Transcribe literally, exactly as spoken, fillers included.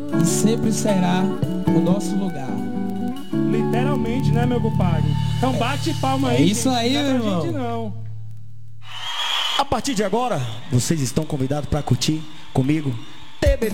e sempre será o nosso lugar. Literalmente, né, meu compadre? Então bate palma aí. É isso gente. aí, Não é meu pra irmão. gente, não. A partir de agora, vocês estão convidados para curtir comigo